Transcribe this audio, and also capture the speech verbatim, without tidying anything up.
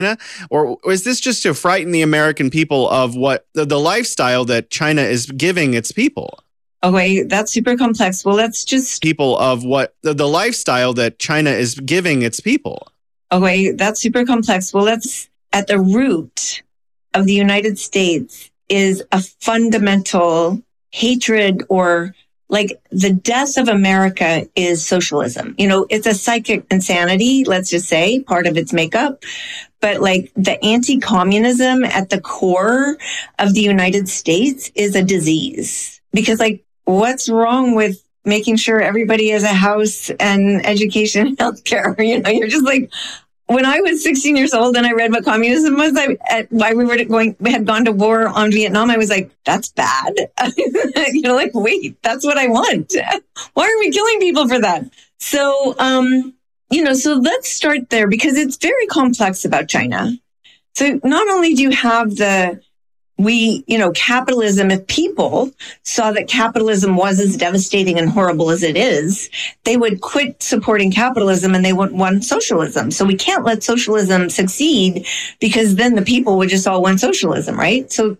Or is this just to frighten the American people of what the, the lifestyle that China is giving its people? Okay, that's super complex. Well, let's just... People of what the, the lifestyle that China is giving its people. Okay, that's super complex. Well, let's... At the root of the United States is a fundamental hatred, or like the death of America is socialism. You know, it's a psychic insanity, let's just say, part of its makeup. But like the anti-communism at the core of the United States is a disease. Because like, what's wrong with making sure everybody has a house and education and healthcare? You know, you're just like, when I was sixteen years old and I read what communism was, I, at, why we were going, we had gone to war on Vietnam, I was like, that's bad. You know, like, wait, that's what I want. Why are we killing people for that? So, um, you know, so let's start there because it's very complex about China. So not only do you have the, we, you know, capitalism, if people saw that capitalism was as devastating and horrible as it is, they would quit supporting capitalism and they would want socialism. So we can't let socialism succeed because then the people would just all want socialism, right? So